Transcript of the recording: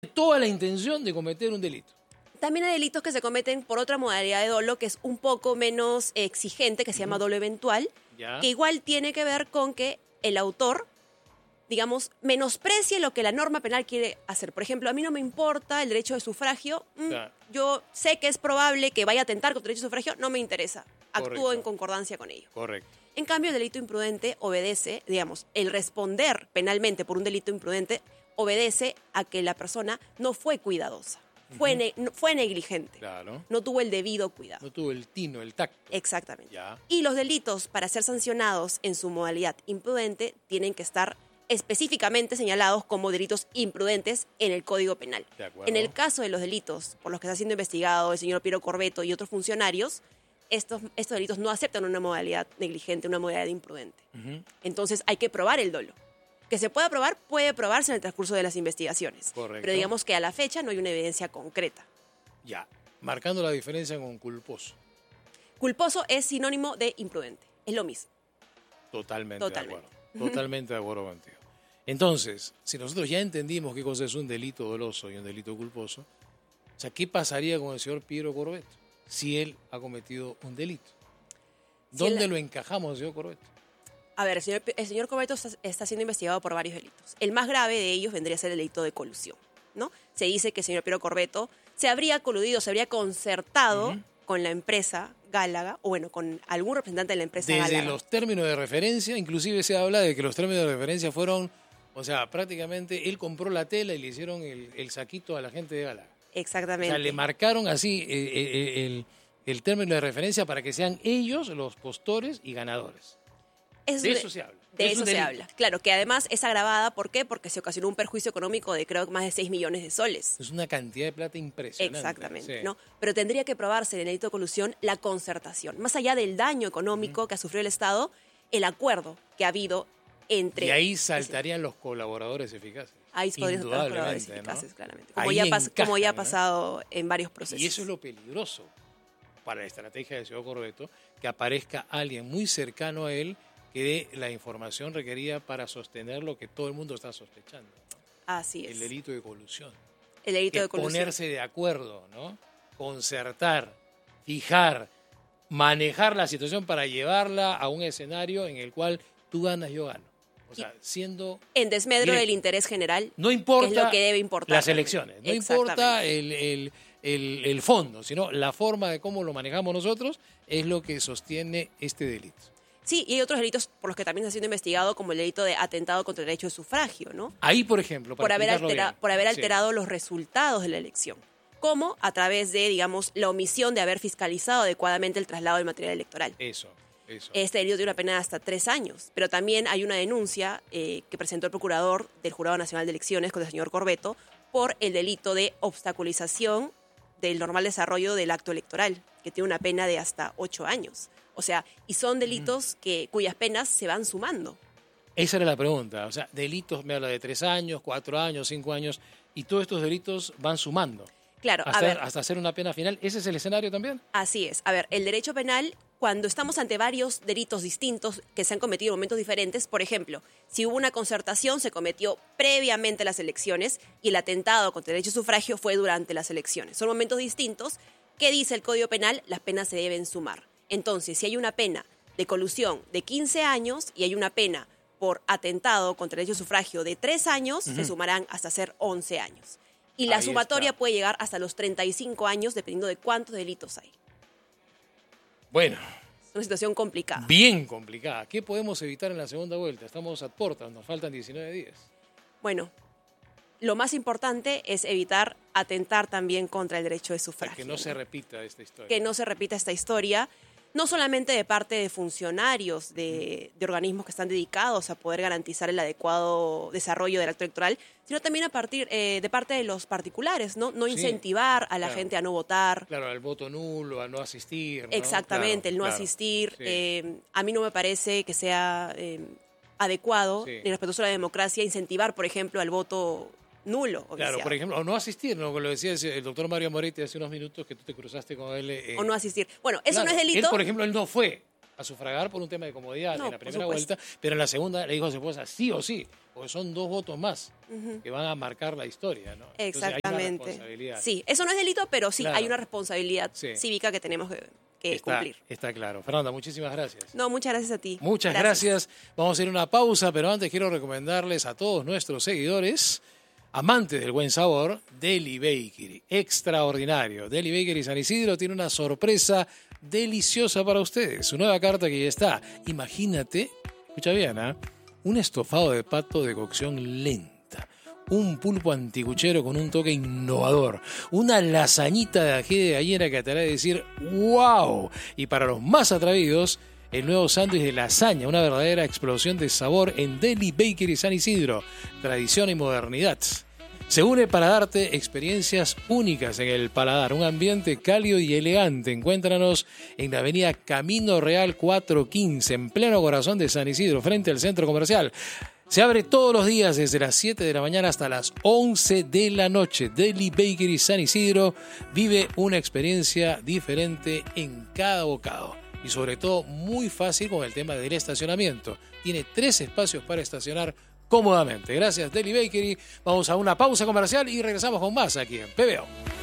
toda la intención de cometer un delito. También hay delitos que se cometen por otra modalidad de dolo que es un poco menos exigente, que se llama dolo eventual, que igual tiene que ver con que el autor, digamos, menosprecie lo que la norma penal quiere hacer. Por ejemplo, a mí no me importa el derecho de sufragio, yo sé que es probable que vaya a atentar contra el derecho de sufragio, no me interesa, actúo en concordancia con ello. Correcto. En cambio, el delito imprudente obedece, digamos, el responder penalmente por un delito imprudente obedece a que la persona no fue cuidadosa. Fue negligente. Claro. No tuvo el debido cuidado. No tuvo el tino, el tacto. Exactamente. Ya. Y los delitos, para ser sancionados en su modalidad imprudente, tienen que estar específicamente señalados como delitos imprudentes en el Código Penal. De acuerdo. En el caso de los delitos por los que está siendo investigado el señor Piero Corvetto y otros funcionarios, estos delitos no aceptan una modalidad negligente, una modalidad imprudente. Entonces hay que probar el dolo. Que se pueda probar, puede probarse en el transcurso de las investigaciones. Correcto. Pero digamos que a la fecha no hay una evidencia concreta. Ya, marcando la diferencia con culposo. Culposo es sinónimo de imprudente. Es lo mismo. Totalmente. De acuerdo. Totalmente de acuerdo contigo. Entonces, si nosotros ya entendimos qué cosa es un delito doloso y un delito culposo, o sea, ¿qué pasaría con el señor Piero Corvetto si él ha cometido un delito? ¿Dónde lo encajamos, señor Corvetto? A ver, el señor Corvetto está siendo investigado por varios delitos. El más grave de ellos vendría a ser el delito de colusión, ¿no? Se dice que el señor Piero Corvetto se habría coludido, se habría concertado con la empresa Gálaga, o bueno, con algún representante de la empresa Gálaga. Desde los términos de referencia, inclusive se habla de que los términos de referencia fueron, o sea, prácticamente él compró la tela y le hicieron el saquito a la gente de Gálaga. Exactamente. O sea, le marcaron así el término de referencia para que sean ellos los postores y ganadores. De eso se habla. De eso se habla. Claro, que además es agravada, ¿por qué? Porque se ocasionó un perjuicio económico de creo que más de 6 millones de soles. Es una cantidad de plata impresionante. Exactamente, sí. ¿no? Pero tendría que probarse en el delito de colusión la concertación. Más allá del daño económico que ha sufrido el Estado, el acuerdo que ha habido entre... Y ahí saltarían los colaboradores eficaces. Ahí podrían saltar los colaboradores eficaces, ¿no? claramente. Como ya ha pasado en varios procesos. Y eso es lo peligroso para la estrategia del señor Corvetto, que aparezca alguien muy cercano a él que dé la información requerida para sostener lo que todo el mundo está sospechando. Así es. El delito de colusión. El delito de colusión. Ponerse de acuerdo, ¿no? Concertar, fijar, manejar la situación para llevarla a un escenario en el cual tú ganas, yo gano. O sea, siendo... En desmedro del interés general, no importa, que es lo que debe importar. Las elecciones, no importa el fondo, sino la forma de cómo lo manejamos nosotros es lo que sostiene este delito. Sí, y hay otros delitos por los que también está siendo investigado, como el delito de atentado contra el derecho de sufragio, ¿no? Ahí, por ejemplo, por haber alterado los resultados de la elección, como a través de, digamos, la omisión de haber fiscalizado adecuadamente el traslado del material electoral. Eso. Este delito tiene una pena de hasta 3 años, pero también hay una denuncia que presentó el procurador del Jurado Nacional de Elecciones contra el señor Corvetto por el delito de obstaculización del normal desarrollo del acto electoral, que tiene una pena de hasta 8 años. O sea, y son delitos cuyas penas se van sumando. Esa era la pregunta. O sea, delitos, me habla de 3 años, 4 años, 5 años, y todos estos delitos van sumando. Claro, hasta hacer una pena final. ¿Ese es el escenario también? Así es. A ver, el derecho penal, cuando estamos ante varios delitos distintos que se han cometido en momentos diferentes, por ejemplo, si hubo una concertación, se cometió previamente a las elecciones y el atentado contra el derecho de sufragio fue durante las elecciones. Son momentos distintos. ¿Qué dice el Código Penal? Las penas se deben sumar. Entonces, si hay una pena de colusión de 15 años y hay una pena por atentado contra el derecho de sufragio de 3 años, se sumarán hasta ser 11 años. Y la sumatoria puede llegar hasta los 35 años, dependiendo de cuántos delitos hay. Bueno. Es una situación complicada. Bien complicada. ¿Qué podemos evitar en la segunda vuelta? Estamos a puertas, nos faltan 19 días. Bueno, lo más importante es evitar atentar también contra el derecho de sufragio. Que no se repita esta historia. Que no se repita esta historia. No solamente de parte de funcionarios de organismos que están dedicados a poder garantizar el adecuado desarrollo del acto electoral, sino también de parte de los particulares, ¿no? No incentivar a la gente a no votar. Claro, al voto nulo, a no asistir, ¿no? Exactamente, el no asistir. Sí. A mí no me parece que sea adecuado ni respetuoso a la democracia incentivar, por ejemplo, al voto nulo. Claro, por ejemplo, o no asistir, ¿no? Lo decía el doctor Mario Moretti hace unos minutos que tú te cruzaste con él. O no asistir. Bueno, eso no es delito. Él, por ejemplo, él no fue. a sufragar por un tema de comodidad No, en la por primera supuesto. vuelta, pero en la segunda le dijo a su esposa sí o sí, porque son 2 votos más que van a marcar la historia, ¿no? Entonces, hay una Exactamente. responsabilidad. Sí, eso no es delito, pero sí Claro. hay una responsabilidad Sí. cívica que tenemos que cumplir. Está claro. Fernanda, muchísimas gracias. No, muchas gracias a ti. Muchas gracias. Vamos a ir a una pausa, pero antes quiero recomendarles a todos nuestros seguidores, amantes del buen sabor, Deli Bakery. Extraordinario. Deli Bakery San Isidro tiene una sorpresa deliciosa para ustedes. Su nueva carta que ya está. Imagínate, escucha bien, un estofado de pato de cocción lenta. Un pulpo anticuchero con un toque innovador. Una lasañita de ají de gallina que te hará decir ¡wow! Y para los más atrevidos, el nuevo sándwich de lasaña, una verdadera explosión de sabor en Deli Bakery San Isidro. Tradición y modernidad. Se une para darte experiencias únicas en el paladar, un ambiente cálido y elegante. Encuéntranos en la avenida Camino Real 415, en pleno corazón de San Isidro, frente al centro comercial. Se abre todos los días desde las 7 de la mañana hasta las 11 de la noche. Deli Bakery San Isidro vive una experiencia diferente en cada bocado. Y sobre todo muy fácil con el tema del estacionamiento. Tiene 3 espacios para estacionar cómodamente. Gracias Deli Bakery. Vamos a una pausa comercial y regresamos con más aquí en PBO.